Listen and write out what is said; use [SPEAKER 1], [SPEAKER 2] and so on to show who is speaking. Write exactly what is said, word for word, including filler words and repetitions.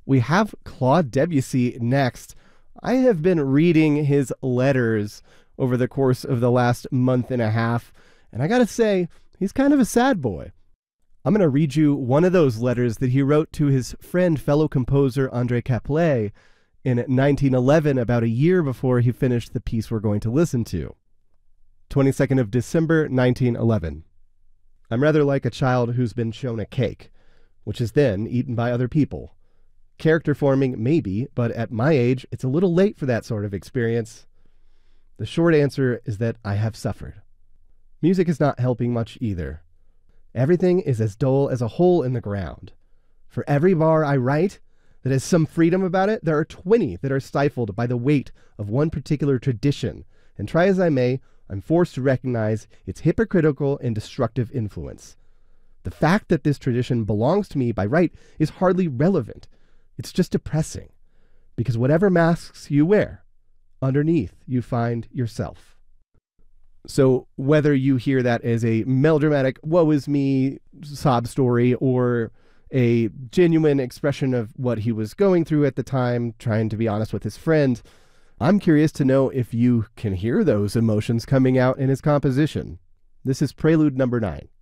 [SPEAKER 1] we have Claude Debussy next. I have been reading his letters over the course of the last month and a half, and I gotta say, he's kind of a sad boy. I'm going to read you one of those letters that he wrote to his friend, fellow composer André Caplet in nineteen eleven, about a year before he finished the piece we're going to listen to. twenty-second of December, nineteen eleven. I'm rather like a child who's been shown a cake, which is then eaten by other people. Character forming, maybe, but at my age, it's a little late for that sort of experience. The short answer is that I have suffered. Music is not helping much either. Everything is as dull as a hole in the ground. For every bar I write that has some freedom about it, there are twenty that are stifled by the weight of one particular tradition, and try as I may, I'm forced to recognize its hypocritical and destructive influence. The fact that this tradition belongs to me by right is hardly relevant. It's just depressing, because whatever masks you wear, underneath you find yourself. So whether you hear that as a melodramatic woe is me sob story or a genuine expression of what he was going through at the time, trying to be honest with his friend, I'm curious to know if you can hear those emotions coming out in his composition. This is Prelude number nine.